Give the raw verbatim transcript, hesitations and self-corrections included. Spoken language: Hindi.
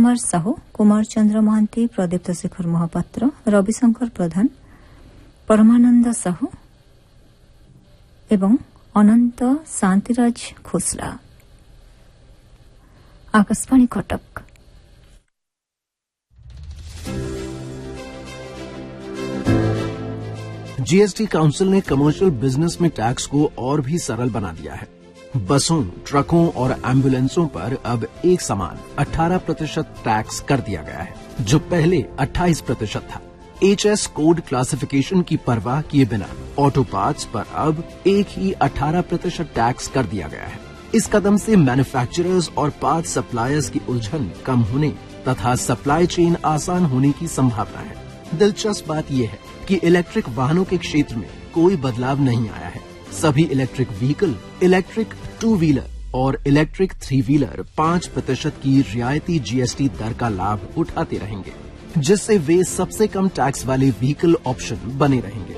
କୁମାର ସାହୁ, କୁମାର ଚନ୍ଦ୍ର ମହାନ୍ତି, ପ୍ରଦୀପ୍ତ ଶେଖର ମହାପାତ୍ର, ରବିଶଙ୍କର ପ୍ରଧାନ, ପରମାନନ୍ଦ ସାହୁ ଏବଂ ଅନନ୍ତ ଶାନ୍ତିରାଜ ଖୋସଲା। आकाशवाणी कटक। जीएसटी काउंसिल ने कमर्शियल बिजनेस में टैक्स को और भी सरल बना दिया है। बसों, ट्रकों और एम्बुलेंसों पर अब एक समान अठारह प्रतिशत टैक्स कर दिया गया है, जो पहले अट्ठाईस प्रतिशत था। एचएस कोड क्लासिफिकेशन की परवाह किए बिना ऑटो पार्ट्स पर अब एक ही अठारह प्रतिशत टैक्स कर दिया गया है। इस कदम से मैन्युफैक्चरर्स और पार्ट सप्लायर्स की उलझन कम होने तथा सप्लाई चेन आसान होने की संभावना है। दिलचस्प बात यह है कि इलेक्ट्रिक वाहनों के क्षेत्र में कोई बदलाव नहीं आया है। सभी electric vehicle, electric two wheeler और इलेक्ट्रिक थ्री व्हीलर पाँच प्रतिशत की रियायती जीएसटी दर का लाभ उठाते रहेंगे, जिससे वे सबसे कम टैक्स वाले व्हीकल ऑप्शन बने रहेंगे।